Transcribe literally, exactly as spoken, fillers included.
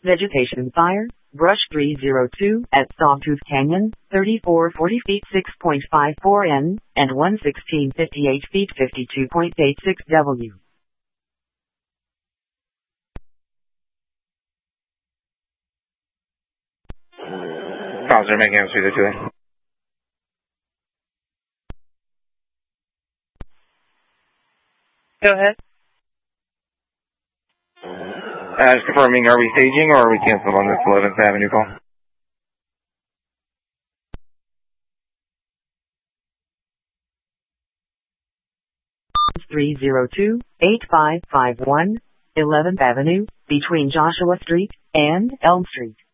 Vegetation fire, brush three oh two at Sawtooth Canyon, thirty-four forty feet six point five four N, and one sixteen fifty-eight feet fifty-two point eight six W. Officer, making answer to today. Go ahead. Uh, just confirming, are we staging or are we canceled on this eleventh Avenue call? three oh two, eight five five one, eleventh Avenue, between Joshua Street and Elm Street.